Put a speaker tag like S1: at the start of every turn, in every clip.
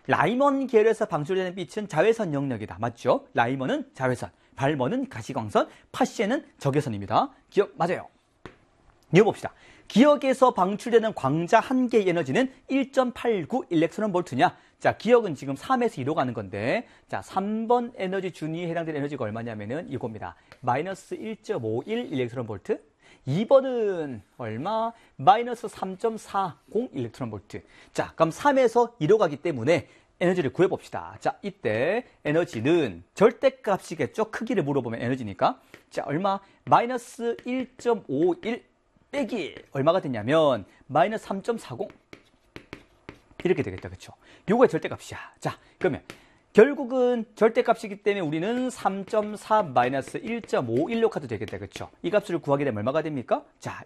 S1: 라이먼 계열에서 방출되는 빛은 자외선 영역이다. 맞죠? 라이먼은 자외선, 발먼은 가시광선, 파시에는 적외선입니다. 기억 맞아요. 이거 봅시다. 기억에서 방출되는 광자 한 개의 에너지는 1.89 일렉트론 볼트냐? 자, 기억은 지금 3에서 2로 가는 건데, 자, 3번 에너지 준위에 해당되는 에너지가 얼마냐면은 이겁니다. 마이너스 1.51 일렉트론 볼트. 2번은 얼마? 마이너스 3.40 일렉트론 볼트. 자, 그럼 3에서 2로 가기 때문에 에너지를 구해봅시다. 자, 이때 에너지는 절대값이겠죠? 크기를 물어보면 에너지니까. 자, 얼마? 마이너스 1.51 빼기 얼마가 됐냐면 마이너스 3.40 이렇게 되겠다. 그렇죠? 요거의 절대값이야. 자, 그러면 결국은 절대값이기 때문에 우리는 3.4 마이너스 1.51로 가도 되겠다. 그렇죠? 이 값을 구하게 되면 얼마가 됩니까? 자,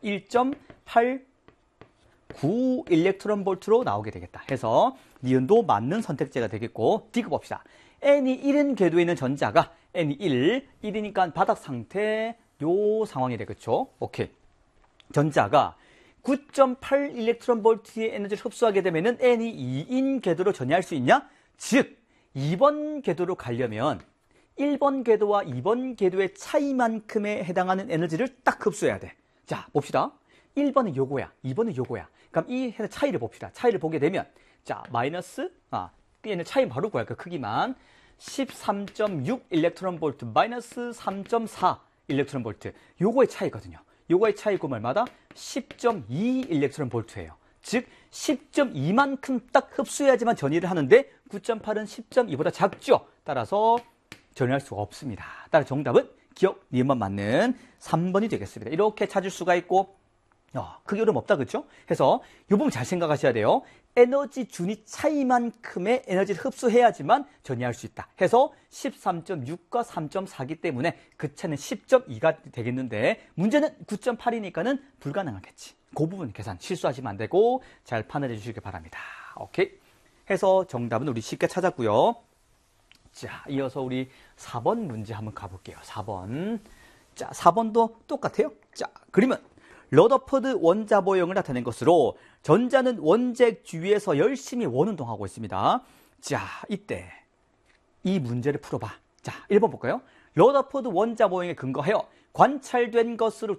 S1: 1.89 일렉트론 볼트로 나오게 되겠다. 해서 니은도 맞는 선택지가 되겠고, D가 봅시다. N이 1인 궤도에 있는 전자가 N이 1이니까 바닥 상태 요 상황이 되겠죠? 오케이. 전자가 9.8 일렉트론 볼트의 에너지를 흡수하게 되면은 N이 2인 궤도로 전이할 수 있냐? 즉 2번 궤도로 가려면 1번 궤도와 2번 궤도의 차이만큼에 해당하는 에너지를 딱 흡수해야 돼. 자, 봅시다. 1번은 요거야. 2번은 요거야. 그럼 이 차이를 봅시다. 차이를 보게 되면 자, 마이너스 얘는 차이 바로 구할 그 크기만 13.6 일렉트론 볼트 마이너스 3.4 일렉트론 볼트. 요거의 차이거든요. 요거의 차이가 얼마다? 10.2 일렉트론 볼트예요. 즉 10.2만큼 딱 흡수해야지만 전이를 하는데 9.8은 10.2보다 작죠. 따라서 전이할 수가 없습니다. 따라서 정답은 기억, 니은만 맞는 3번이 되겠습니다. 이렇게 찾을 수가 있고 크게 어려움 없다. 그렇죠? 해서 이 부분 잘 생각하셔야 돼요. 에너지 준위 차이만큼의 에너지를 흡수해야지만 전이할 수 있다. 해서 13.6과 3.4기 때문에 그 차는 10.2가 되겠는데 문제는 9.8이니까는 불가능하겠지. 그 부분 계산 실수하시면 안 되고 잘 판단해 주시기 바랍니다. 오케이. 해서 정답은 우리 쉽게 찾았고요. 자, 이어서 우리 4번 문제 한번 가볼게요. 4번. 자, 4번도 똑같아요. 자, 그러면 러더퍼드 원자보형을 나타낸 것으로 전자는 원자핵 주위에서 열심히 원운동하고 있습니다. 자, 이때 이 문제를 풀어봐. 자, 1번 볼까요? 러더퍼드 원자보형에 근거하여 관찰될 것으로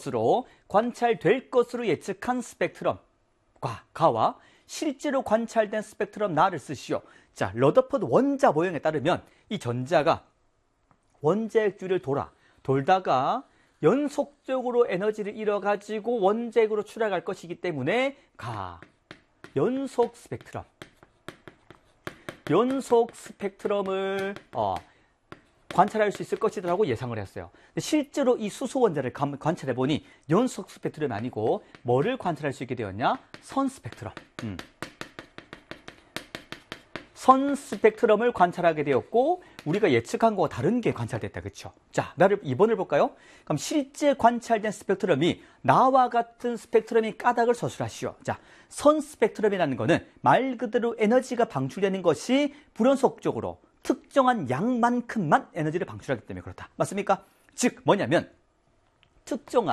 S1: 예측한 스펙트럼과 가와 실제로 관찰된 스펙트럼 나를 쓰시오. 자, 러더퍼드 원자보형에 따르면 이 전자가 원자핵 주위를 돌다가 연속적으로 에너지를 잃어가지고 원자핵으로 추락할 것이기 때문에 연속 스펙트럼을 관찰할 수 있을 것이라고 예상을 했어요. 근데 실제로 이 수소 원자를 관찰해보니 연속 스펙트럼이 아니고 뭐를 관찰할 수 있게 되었냐? 선 스펙트럼. 선 스펙트럼을 관찰하게 되었고 우리가 예측한 거와 다른 게 관찰됐다. 그렇죠? 자, 2번을 볼까요? 그럼 실제 관찰된 스펙트럼이 나와 같은 스펙트럼이 까닭을 서술하시오. 자, 선 스펙트럼이라는 거는 말 그대로 에너지가 방출되는 것이 불연속적으로 특정한 양만큼만 에너지를 방출하기 때문에 그렇다. 맞습니까? 즉 뭐냐면 특정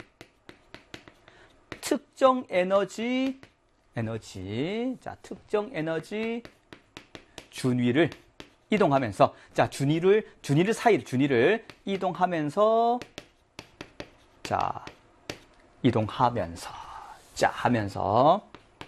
S1: 에너지 준위를 이동하면서 준위를 이동하면서 하면서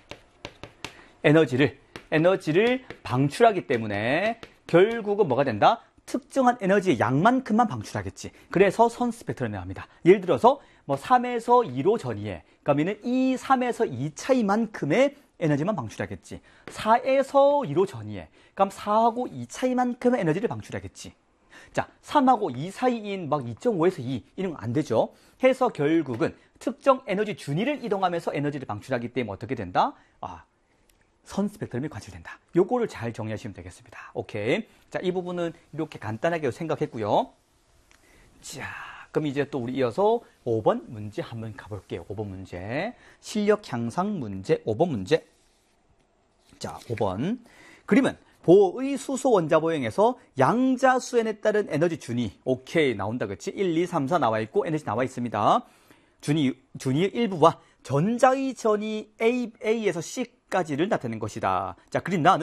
S1: 에너지를 방출하기 때문에 결국은 뭐가 된다? 특정한 에너지의 양만큼만 방출하겠지. 그래서 선 스펙트럼이라고 합니다. 예를 들어서 3에서 2로 전이해. 그러면 이 3에서 2 차이만큼의 에너지만 방출하겠지. 4에서 2로 전이해. 그럼 4하고 2 차이만큼의 에너지를 방출하겠지. 자, 3하고 2 사이인 2.5에서 2 이런 건 안 되죠. 해서 결국은 특정 에너지 준위를 이동하면서 에너지를 방출하기 때문에 어떻게 된다? 선 스펙트럼이 관찰된다. 요거를 잘 정리하시면 되겠습니다. 오케이. 자, 이 부분은 이렇게 간단하게 생각했고요. 자, 그럼 이제 또 우리 이어서 5번 문제 한번 가볼게요. 5번 문제. 실력 향상 문제 5번 문제. 자, 5번. 그러면 보의 수소 원자보형에서 양자수엔에 따른 에너지 준위. 오케이. 나온다. 그렇지? 1, 2, 3, 4 나와 있고 에너지 나와 있습니다. 준위의 일부와 전자의 전이 A에서 C까지를 나타낸 것이다. 자, 그럼 나는